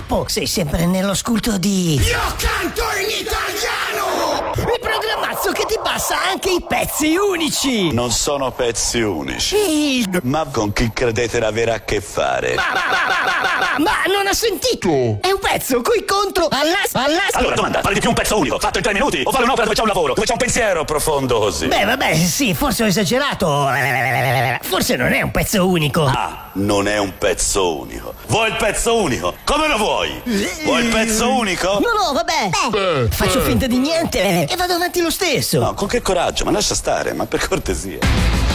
capo! Sei sempre nello sculto di... Io canto in italiano! Il programmazzo che ti passa anche i pezzi unici! Non sono pezzi unici. Il... Ma con chi credete di avere a che fare? Ma non ha sentito! È un pezzo coi contro Allora, domanda, vale di più un pezzo unico, fatto in 3 minuti? O vale un'opera dove c'è un lavoro, dove c'è un pensiero profondo così? Beh, vabbè, sì, forse ho esagerato. Forse non è un pezzo unico. Ah, non è un pezzo unico. Vuoi il pezzo unico? Come lo vuoi? Vuoi il pezzo unico? No, vabbè. Faccio finta di niente e vado avanti lo stesso. No, con che coraggio, ma lascia stare, ma per cortesia.